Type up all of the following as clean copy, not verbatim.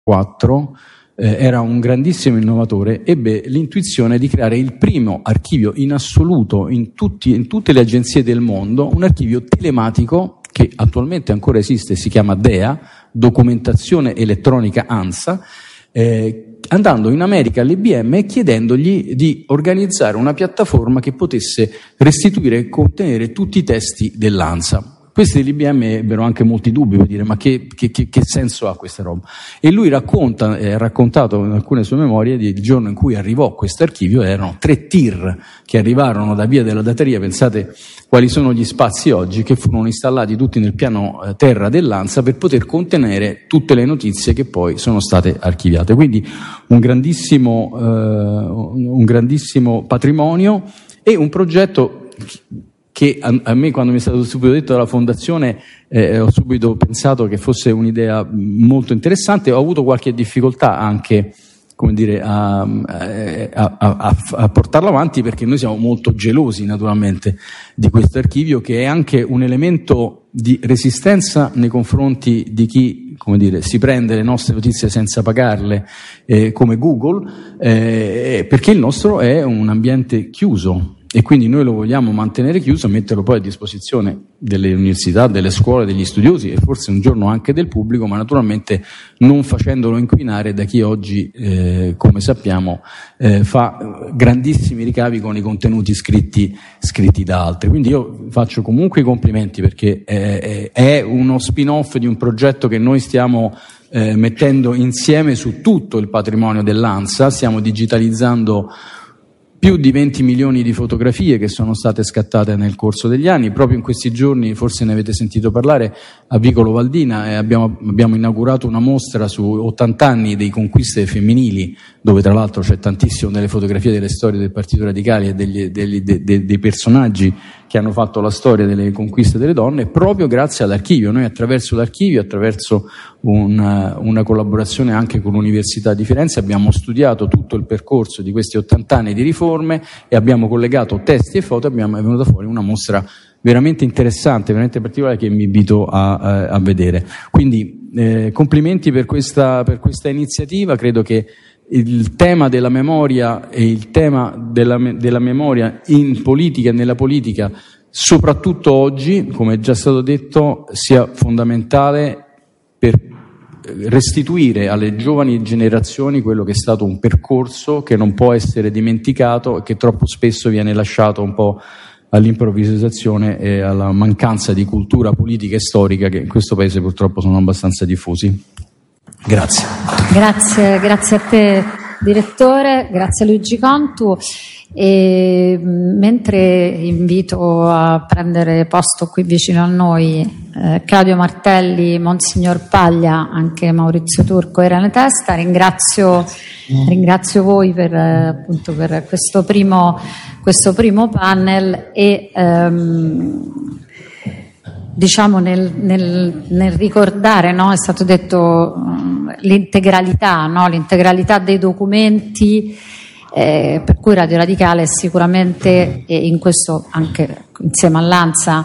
era un grandissimo innovatore, ebbe l'intuizione di creare il primo archivio in assoluto in tutte le agenzie del mondo, un archivio telematico che attualmente ancora esiste, si chiama DEA, Documentazione Elettronica ANSA, andando in America all'IBM e chiedendogli di organizzare una piattaforma che potesse restituire e contenere tutti i testi dell'ANSA. Questi dell'IBM ebbero anche molti dubbi per dire ma che senso ha questa roba? E lui ha raccontato in alcune sue memorie il giorno in cui arrivò questo archivio. Erano 3 tir che arrivarono da via della Dateria, pensate quali sono gli spazi oggi, che furono installati tutti nel piano terra dell'ANSA per poter contenere tutte le notizie che poi sono state archiviate. Quindi un grandissimo patrimonio e un progetto che a me, quando mi è stato subito detto dalla fondazione, ho subito pensato che fosse un'idea molto interessante. Ho avuto qualche difficoltà anche, come dire, a portarlo avanti, perché noi siamo molto gelosi naturalmente di questo archivio, che è anche un elemento di resistenza nei confronti di chi, come dire, si prende le nostre notizie senza pagarle, come Google, perché il nostro è un ambiente chiuso. E quindi noi lo vogliamo mantenere chiuso e metterlo poi a disposizione delle università, delle scuole, degli studiosi e forse un giorno anche del pubblico, ma naturalmente non facendolo inquinare da chi oggi, come sappiamo, fa grandissimi ricavi con i contenuti scritti da altri. Quindi io faccio comunque i complimenti, perché è uno spin-off di un progetto che noi stiamo mettendo insieme su tutto il patrimonio dell'ANSA. Stiamo digitalizzando più di 20 milioni di fotografie che sono state scattate nel corso degli anni. Proprio in questi giorni, forse ne avete sentito parlare, a Vicolo Valdina abbiamo inaugurato una mostra su 80 anni dei conquiste femminili, dove tra l'altro c'è tantissimo delle fotografie delle storie del Partito Radicale e dei personaggi che hanno fatto la storia delle conquiste delle donne, proprio grazie all'archivio. Noi attraverso l'archivio, attraverso una collaborazione anche con l'Università di Firenze, abbiamo studiato tutto il percorso di questi 80 anni di riforme e abbiamo collegato testi e foto, e è venuta fuori una mostra veramente interessante, veramente particolare, che vi invito a vedere. Quindi complimenti per questa iniziativa. Credo che il tema della memoria e il tema della memoria in politica e nella politica, soprattutto oggi, come è già stato detto, sia fondamentale per restituire alle giovani generazioni quello che è stato un percorso che non può essere dimenticato e che troppo spesso viene lasciato un po' all'improvvisazione e alla mancanza di cultura politica e storica che in questo paese purtroppo sono abbastanza diffusi. Grazie. Grazie a te, direttore, grazie a Luigi Contu. E mentre invito a prendere posto qui vicino a noi Claudio Martelli, Monsignor Paglia, anche Maurizio Turco e Irene Testa, ringrazio voi per questo primo panel e diciamo nel ricordare, no? È stato detto l'integralità dei documenti, per cui Radio Radicale sicuramente, e in questo anche insieme all'ANSA,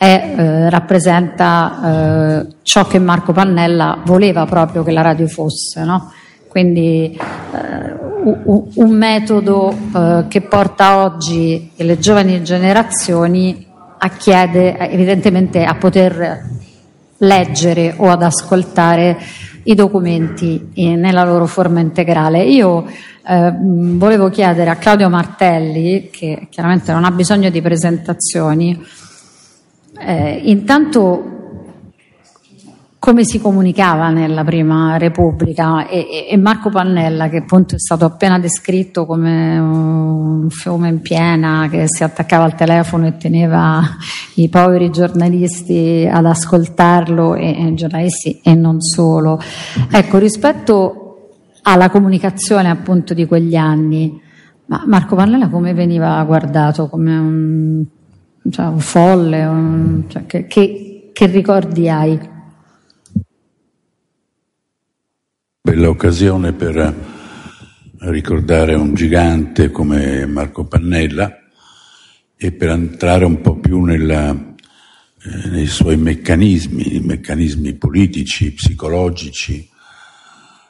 rappresenta ciò che Marco Pannella voleva proprio che la radio fosse, no? Quindi un metodo che porta oggi le giovani generazioni evidentemente a poter leggere o ad ascoltare i documenti nella loro forma integrale. Io volevo chiedere a Claudio Martelli, che chiaramente non ha bisogno di presentazioni, intanto come si comunicava nella Prima Repubblica, e Marco Pannella, che appunto è stato appena descritto come un fiume in piena che si attaccava al telefono e teneva i poveri giornalisti ad ascoltarlo, e giornalisti e non solo. Ecco, rispetto alla comunicazione appunto di quegli anni, ma Marco Pannella come veniva guardato? Come un folle? Che ricordi hai? Bella occasione per ricordare un gigante come Marco Pannella e per entrare un po' più nei suoi meccanismi politici, psicologici,